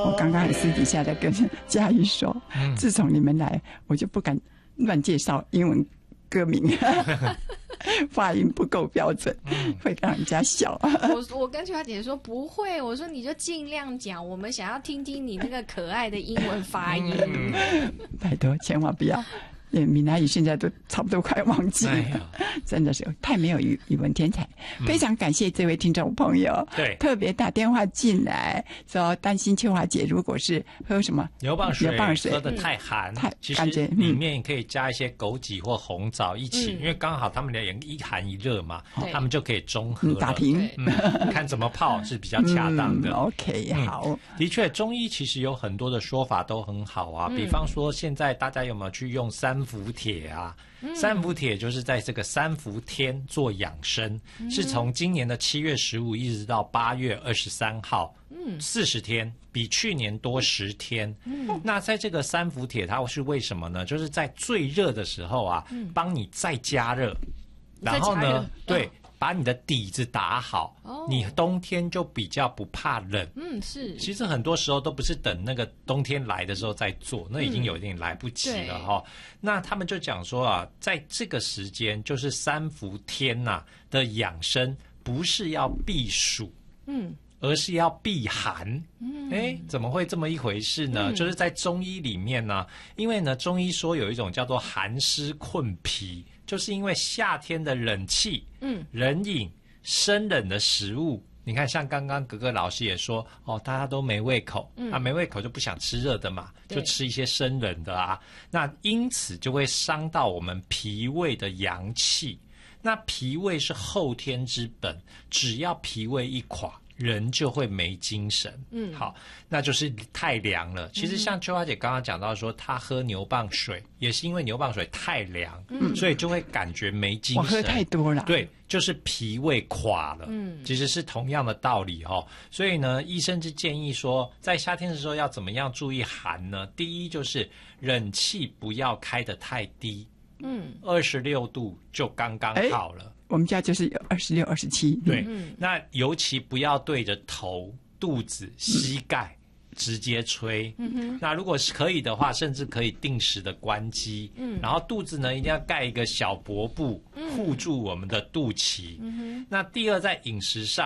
我刚刚还私底下在跟嘉怡说，自从你们来，我就不敢乱介绍英文歌名，发音不够标准，会让人家笑。 我跟秋华姐说不会，我说你就尽量讲，我们想要听听你那个可爱的英文发音。 拜托，千万不要。闽南语现在都差不多快忘记了，真的是太没有语文天才。非常感谢这位听众朋友， 对， 特别打电话进来说担心秋华姐如果是喝什么牛蒡水喝得太寒，其实里面可以加一些枸杞或红枣一起，因为刚好他们俩一寒一热嘛，他们就可以中和了， 打平， 看怎么泡是比较恰当的。 OK， 好， 的确，中医其实有很多的说法都很好啊，比方说现在大家有没有去用三伏帖啊？三伏帖就是在这个三伏天做养生，是从今年的7月15一直到8月23号，40天，比去年多10天。那在这个三伏帖，它是为什么呢？就是在最热的时候啊，帮你再加热，然后呢，对。把你的底子打好，你冬天就比较不怕冷。 是。 其实很多时候都不是等那个冬天来的时候再做，那已经有点来不及了哈。那他们就讲说啊，在这个时间就是三伏天的养生，不是要避暑，而是要避寒。怎么会这么一回事呢？就是在中医里面呢，因为呢中医说有一种叫做寒湿困脾。就是因为夏天的冷气，冷饮、生冷的食物，你看，像刚刚格格老师也说，大家都没胃口，没胃口就不想吃热的嘛，就吃一些生冷的啊。那因此就会伤到我们脾胃的阳气。那脾胃是后天之本，只要脾胃一垮，人就会没精神。好，那就是太凉了。其实像秋华姐刚刚讲到说，她喝牛蒡水也是因为牛蒡水太凉，所以就会感觉没精神。 我喝太多了， 对，就是脾胃垮了。其实是同样的道理哦。所以呢，医生就建议说，在夏天的时候要怎么样注意寒呢？第一就是冷气不要开得太低，26度就刚刚好了。 我们家就是有26、27。 对，那尤其不要对着头、肚子、膝盖直接吹。那如果是可以的话，甚至可以定时的关机。然后肚子呢，一定要盖一个小薄布，护住我们的肚脐。那第二，在饮食上。